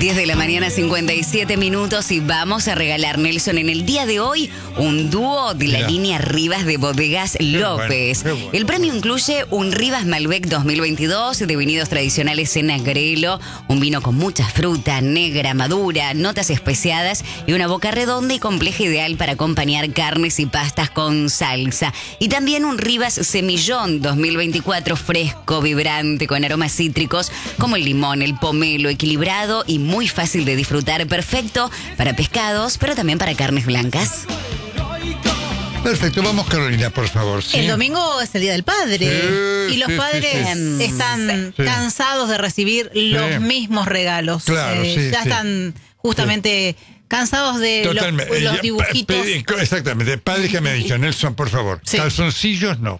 10 de la mañana, 57 minutos, y vamos a regalar, Nelson, en el día de hoy, un dúo de la línea Rivas de Bodegas López. Bueno. El premio incluye un Rivas Malbec 2022 de vinidos tradicionales en Agrelo, un vino con mucha fruta negra, madura, notas especiadas y una boca redonda y compleja, ideal para acompañar carnes y pastas con salsa. Y también un Rivas Semillón 2024 fresco, vibrante, con aromas cítricos como el limón, el pomelo, equilibrado y muy fácil de disfrutar, perfecto para pescados, pero también para carnes blancas. Perfecto, vamos Carolina, por favor. ¿Sí? El domingo es el Día del Padre y los padres están cansados de recibir los mismos regalos. Claro, ya están justamente cansados de los dibujitos. Exactamente, padres que me han dicho, Nelson, por favor, calzoncillos no,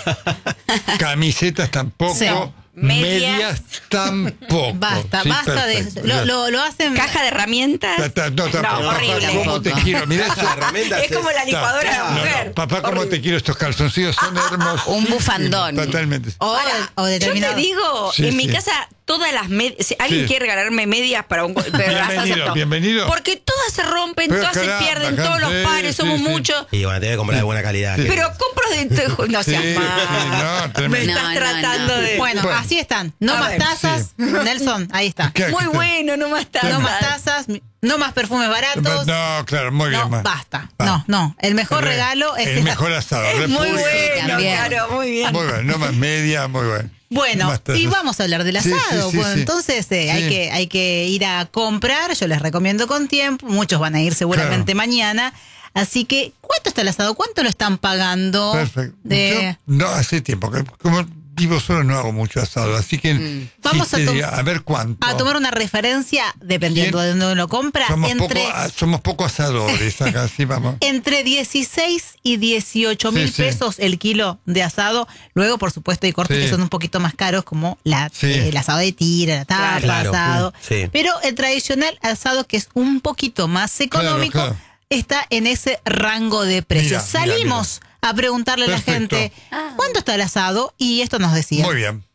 camisetas tampoco. Sí. Medias tampoco. Basta de eso. Lo hacen. Caja de herramientas. No, horrible. Papá, ¿cómo te quiero? Mirá eso. Es como la licuadora de la mujer. Papá, ¿cómo te quiero? Estos calzoncillos son hermosos. Un bufandón. Totalmente. O determinado. Yo te digo, en mi casa todas las medias, si alguien quiere regalarme medias para un bienvenido. Porque todas se rompen, todas se pierden, todos los pares, somos muchos. Y bueno, tenés que comprar de buena calidad. Pero compro de no seas mal. Me estás tratando de. Bueno, así están. No más tazas. Nelson, ahí está. Muy bueno, no más tazas. No más tazas, no más perfumes baratos. No, claro, muy bien. No, basta. No. El mejor regalo es el mejor asado. Es muy bueno, también. claro, muy bien. Muy bueno, no más media, muy bueno. Bueno, y vamos a hablar del asado. Entonces Sí. hay que ir a comprar. Yo les recomiendo con tiempo. Muchos van a ir seguramente mañana. Así que, ¿cuánto está el asado? ¿Cuánto lo están pagando? Perfecto. Yo, no, hace tiempo que como vivo solo no hago mucho asado, así que vamos a ver cuánto. A tomar una referencia, dependiendo de dónde uno compra. Somos poco asadores acá, sí, vamos. Entre 16 y 18 mil pesos el kilo de asado. Luego, por supuesto, hay cortes que son un poquito más caros, como el asado de tira, la tapa, asado. Sí. Pero el tradicional asado, que es un poquito más económico, está en ese rango de precios. Salimos a preguntarle a la gente cuánto está el asado, y esto nos decía. Muy bien.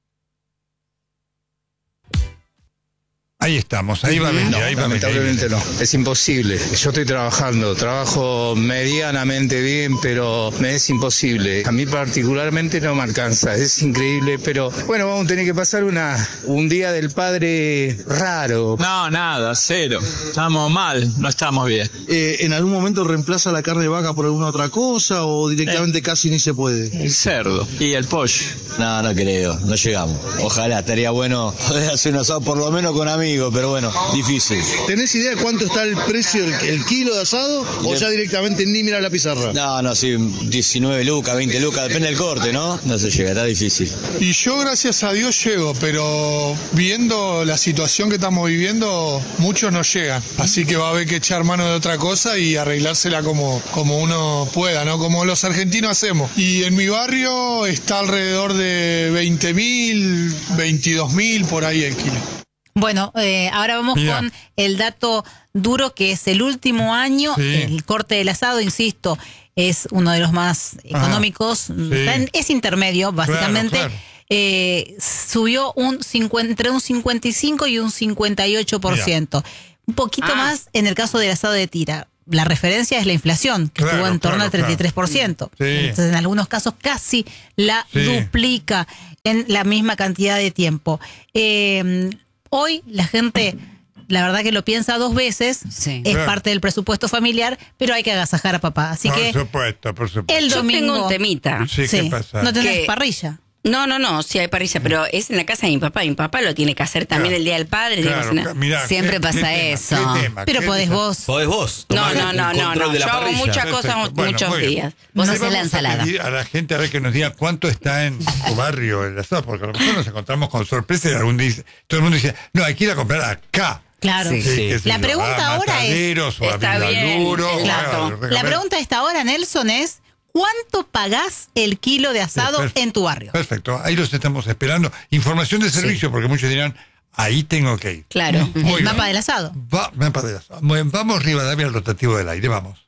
Ahí estamos, ahí va a venir, ahí va a venir. Lamentablemente no, es imposible. Yo estoy trabajo medianamente bien, pero me es imposible. A mí particularmente no me alcanza, es increíble, pero bueno, vamos a tener que pasar un día del padre raro. No, nada, cero. Estamos mal, no estamos bien. ¿En algún momento reemplaza la carne de vaca por alguna otra cosa o directamente casi ni se puede? El cerdo y el pollo. No creo, no llegamos. Ojalá, estaría bueno poder hacer un asado por lo menos con amigos, pero bueno, difícil. ¿Tenés idea de cuánto está el precio el kilo de asado o ya directamente ni mirar la pizarra? No, sí, 19 lucas, 20 lucas, depende del corte, ¿no? No se llega, está difícil. Y yo, gracias a Dios, llego, pero viendo la situación que estamos viviendo, muchos no llegan. Así que va a haber que echar mano de otra cosa y arreglársela como uno pueda, ¿no? Como los argentinos hacemos. Y en mi barrio está alrededor de 20.000, 22.000 por ahí el kilo. Bueno, ahora vamos con el dato duro, que es el último año. El corte del asado, insisto, es uno de los más económicos. Es intermedio, básicamente. Claro. Subió entre un 55 y un 58%. Un poquito más en el caso del asado de tira. La referencia es la inflación, que estuvo en torno al 33%. Entonces, en algunos casos casi la duplica en la misma cantidad de tiempo. Hoy la gente, la verdad que lo piensa dos veces, es parte del presupuesto familiar, pero hay que agasajar a papá. Así que por supuesto. El domingo. Yo tengo un temita. ¿Qué pasa? No tenés parrilla. No, sí hay parrilla, pero es en la casa de mi papá. Mi papá lo tiene que hacer también el Día del Padre. Siempre pasa eso. Pero podés vos. Podés vos. No. Yo hago muchas cosas muchos días. Vos haces la ensalada. A la gente a ver que nos diga cuánto está en su barrio el asado, porque a lo mejor nos encontramos con sorpresa y todo el mundo dice, no, hay que ir a comprar acá. Claro. La pregunta ahora es... Está bien. La pregunta a esta hora, Nelson, es... ¿cuánto pagás el kilo de asado en tu barrio? Perfecto, ahí los estamos esperando. Información de servicio, porque muchos dirán, ahí tengo que ir. Claro, el mapa del asado. Mapa del asado. Vamos, Rivadavia, al rotativo del aire, vamos.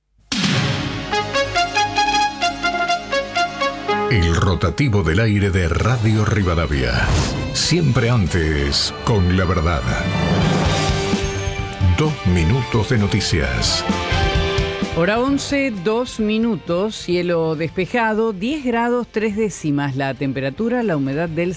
El rotativo del aire de Radio Rivadavia. Siempre antes, con la verdad. 2 minutos de noticias. Hora 11, 2 minutos, cielo despejado, 10 grados 3 décimas la temperatura, la humedad del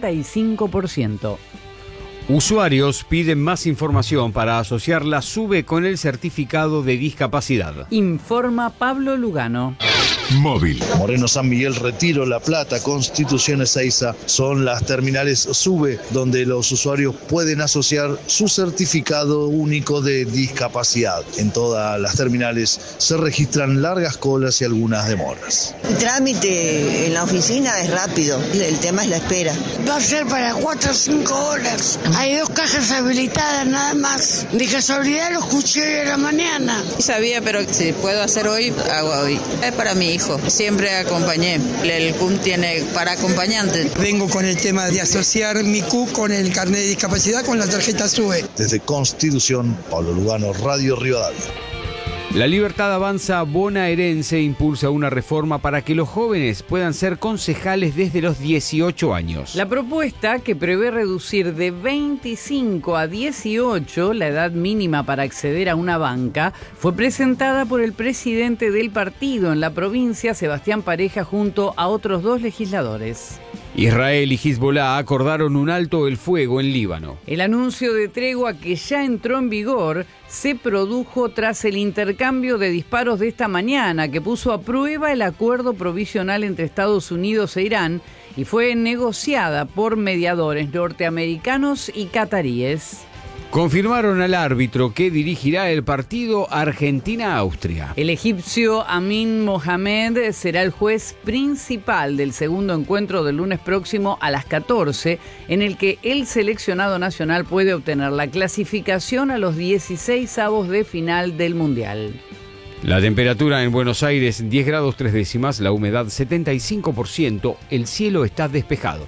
75%. Usuarios piden más información para asociar la SUBE con el certificado de discapacidad. Informa Pablo Lugano. Móvil. Moreno, San Miguel, Retiro, La Plata, Constitución, Ezeiza son las terminales SUBE donde los usuarios pueden asociar su certificado único de discapacidad. En todas las terminales se registran largas colas y algunas demoras. El trámite en la oficina es rápido, el tema es la espera. Va a ser para 4 o 5 horas. Hay 2 cajas habilitadas nada más. De casualidad lo escuché hoy a la mañana. Sabía, pero si puedo hacer hoy, hago hoy. Es para mi hijo. Siempre acompañé. El CUM tiene para acompañantes. Vengo con el tema de asociar mi CUM con el carnet de discapacidad con la tarjeta SUBE. Desde Constitución, Pablo Lugano, Radio Rivadavia. La Libertad Avanza bonaerense impulsa una reforma para que los jóvenes puedan ser concejales desde los 18 años. La propuesta, que prevé reducir de 25 a 18 la edad mínima para acceder a una banca, fue presentada por el presidente del partido en la provincia, Sebastián Pareja, junto a otros 2 legisladores. Israel y Hezbollah acordaron un alto el fuego en Líbano. El anuncio de tregua, que ya entró en vigor, se produjo tras el intercambio de disparos de esta mañana, que puso a prueba el acuerdo provisional entre Estados Unidos e Irán y fue negociada por mediadores norteamericanos y cataríes. Confirmaron al árbitro que dirigirá el partido Argentina-Austria. El egipcio Amin Mohamed será el juez principal del segundo encuentro del lunes próximo a las 14, en el que el seleccionado nacional puede obtener la clasificación a los 16avos de final del Mundial. La temperatura en Buenos Aires 10 grados 3 décimas, la humedad 75%, el cielo está despejado.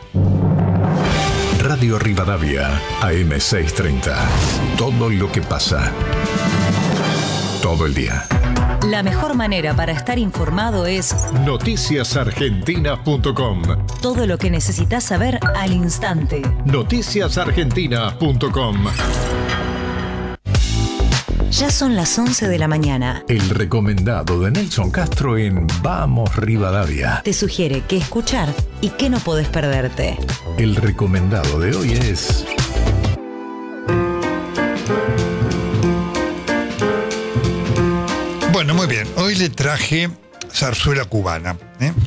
Radio Rivadavia, AM630. Todo lo que pasa. Todo el día. La mejor manera para estar informado es noticiasargentina.com. Todo lo que necesitas saber al instante. Noticiasargentina.com. Ya son las 11 de la mañana. El recomendado de Nelson Castro en Vamos Rivadavia. Te sugiere qué escuchar y qué no podés perderte. El recomendado de hoy es... Bueno, muy bien. Hoy le traje zarzuela cubana.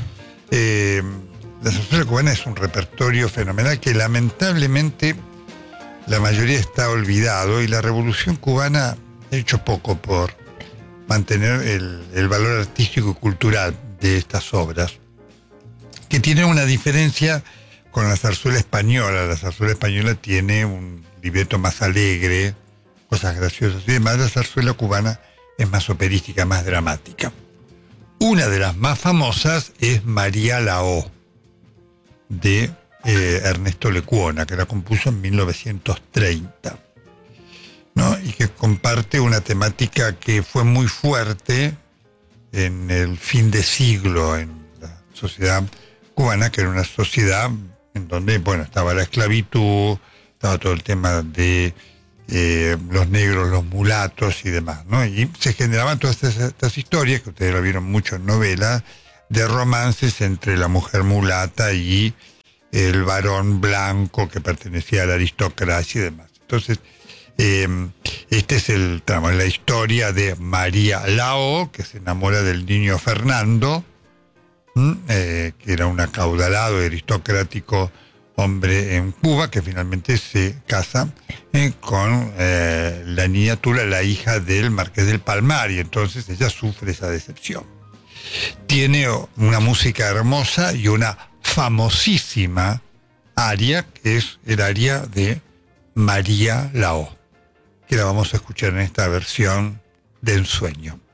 La zarzuela cubana es un repertorio fenomenal que lamentablemente la mayoría está olvidado, y la Revolución Cubana ha hecho poco por mantener el valor artístico y cultural de estas obras, que tienen una diferencia con la zarzuela española. La zarzuela española tiene un libreto más alegre, cosas graciosas y demás. La zarzuela cubana es más operística, más dramática. Una de las más famosas es María Lao, de Ernesto Lecuona, que la compuso en 1930. ¿No? Y que comparte una temática que fue muy fuerte en el fin de siglo en la sociedad cubana, que era una sociedad en donde, bueno, estaba la esclavitud, estaba todo el tema de los negros, los mulatos y demás, ¿no? Y se generaban todas estas historias, que ustedes lo vieron mucho en novelas, de romances entre la mujer mulata y el varón blanco que pertenecía a la aristocracia y demás. Entonces, este es el tramo, la historia de María Lao, que se enamora del niño Fernando, que era un acaudalado y aristocrático hombre en Cuba, que finalmente se casa con la niña Tula, la hija del marqués del Palmar, y entonces ella sufre esa decepción. Tiene una música hermosa y una famosísima aria, que es el aria de María Lao, que la vamos a escuchar en esta versión de Ensueño.